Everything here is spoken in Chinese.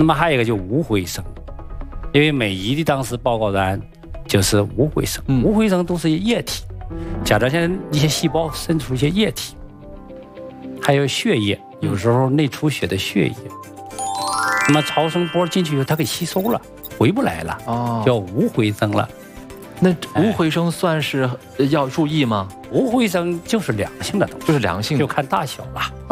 那么还有一个就无回声，因为美伊的当时报告单就是无回声，无回声都是液体，甲状腺一些细胞渗出一些液体，还有血液，有时候内出血的血液。那么超声波进去以后，它给吸收了，回不来了，叫无回声了。 那无回声算是要注意吗？ 无回声就是良性的东西， 就是良性的， 就看大小了。